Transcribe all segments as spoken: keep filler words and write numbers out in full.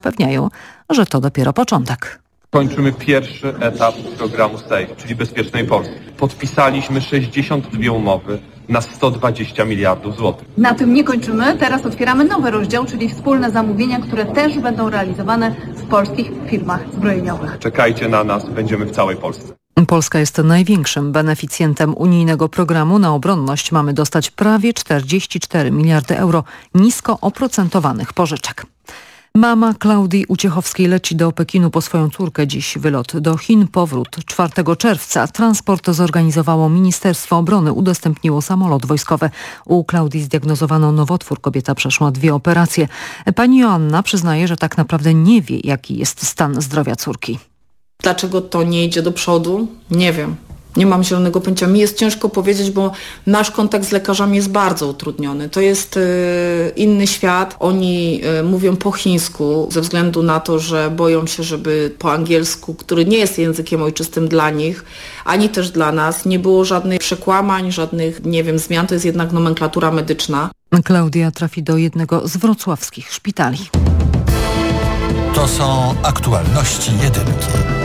Zapewniają, że to dopiero początek. Kończymy pierwszy etap programu SAFE, czyli Bezpiecznej Polski. Podpisaliśmy sześćdziesiąt dwie umowy na sto dwadzieścia miliardów złotych. Na tym nie kończymy. Teraz otwieramy nowy rozdział, czyli wspólne zamówienia, które też będą realizowane w polskich firmach zbrojeniowych. Czekajcie na nas, będziemy w całej Polsce. Polska jest największym beneficjentem unijnego programu. Na obronność mamy dostać prawie czterdzieści cztery miliardy euro nisko oprocentowanych pożyczek. Mama Klaudii Uciechowskiej leci do Pekinu po swoją córkę. Dziś wylot do Chin, powrót czwartego czerwca. Transport zorganizowało Ministerstwo Obrony, udostępniło samolot wojskowy. U Klaudii zdiagnozowano nowotwór. Kobieta przeszła dwie operacje. Pani Joanna przyznaje, że tak naprawdę nie wie, jaki jest stan zdrowia córki. Dlaczego to nie idzie do przodu? Nie wiem. Nie mam zielonego pojęcia. Mi jest ciężko powiedzieć, bo nasz kontakt z lekarzami jest bardzo utrudniony. To jest y, inny świat. Oni y, mówią po chińsku ze względu na to, że boją się, żeby po angielsku, który nie jest językiem ojczystym dla nich, ani też dla nas, nie było żadnych przekłamań, żadnych, nie wiem, zmian. To jest jednak nomenklatura medyczna. Klaudia trafi do jednego z wrocławskich szpitali. To są aktualności jedynki.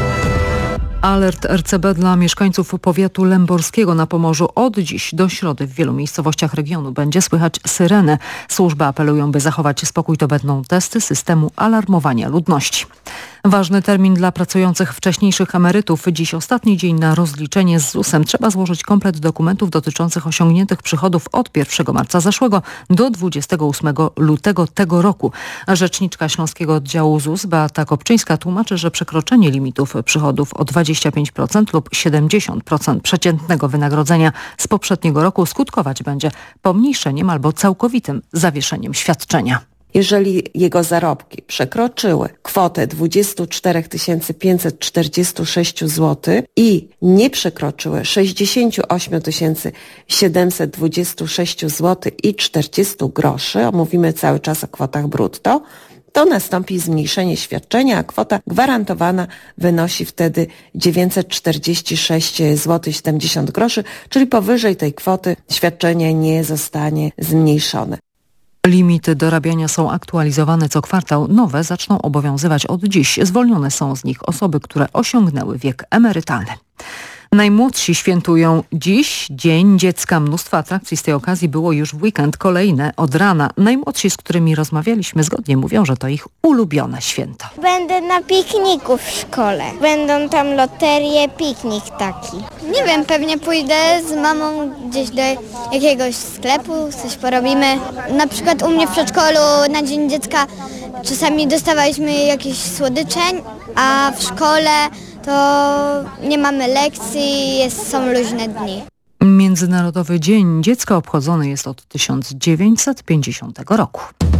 Alert R C B dla mieszkańców powiatu lęborskiego na Pomorzu. Od dziś do środy w wielu miejscowościach regionu będzie słychać syrenę. Służby apelują, by zachować spokój. To będą testy systemu alarmowania ludności. Ważny termin dla pracujących wcześniejszych emerytów. Dziś ostatni dzień na rozliczenie z ZUS-em. Trzeba złożyć komplet dokumentów dotyczących osiągniętych przychodów od pierwszego marca zeszłego do dwudziestego ósmego lutego tego roku. Rzeczniczka Śląskiego Oddziału ZUS Beata Kopczyńska tłumaczy, że przekroczenie limitów przychodów o dwadzieścia pięć procent lub siedemdziesiąt procent przeciętnego wynagrodzenia z poprzedniego roku skutkować będzie pomniejszeniem albo całkowitym zawieszeniem świadczenia. Jeżeli jego zarobki przekroczyły kwotę dwadzieścia cztery tysiące pięćset czterdzieści sześć złotych i nie przekroczyły sześćdziesiąt osiem tysięcy siedemset dwadzieścia sześć złotych i czterdzieści groszy, a mówimy cały czas o kwotach brutto, to nastąpi zmniejszenie świadczenia, a kwota gwarantowana wynosi wtedy dziewięćset czterdzieści sześć złotych siedemdziesiąt groszy, czyli powyżej tej kwoty świadczenie nie zostanie zmniejszone. Limity dorabiania są aktualizowane co kwartał. Nowe zaczną obowiązywać od dziś. Zwolnione są z nich osoby, które osiągnęły wiek emerytalny. Najmłodsi świętują dziś Dzień Dziecka. Mnóstwo atrakcji z tej okazji było już w weekend. Kolejne od rana. Najmłodsi, z którymi rozmawialiśmy, zgodnie mówią, że to ich ulubione święto. Będę na pikniku w szkole. Będą tam loterie, piknik taki. Nie wiem, pewnie pójdę z mamą gdzieś do jakiegoś sklepu, coś porobimy. Na przykład u mnie w przedszkolu na Dzień Dziecka czasami dostawaliśmy jakieś słodycze, a w szkole to nie mamy lekcji, jest, są luźne dni. Międzynarodowy Dzień Dziecka obchodzony jest od tysiąc dziewięćset pięćdziesiątego roku.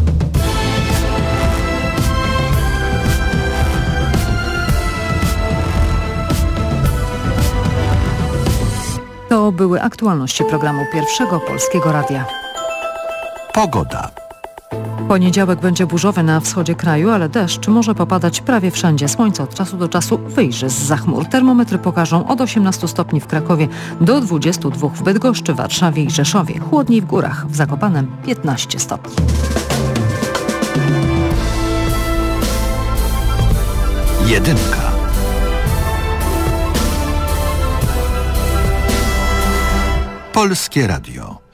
To były aktualności programu Pierwszego Polskiego Radia. Pogoda. Poniedziałek będzie burzowy na wschodzie kraju, ale deszcz może popadać prawie wszędzie. Słońce od czasu do czasu wyjrzy zza chmur. Termometry pokażą od osiemnastu stopni w Krakowie do dwudziestu dwóch w Bydgoszczy, Warszawie i Rzeszowie. Chłodniej w górach, w Zakopanem piętnaście stopni. Jedynka. Polskie Radio.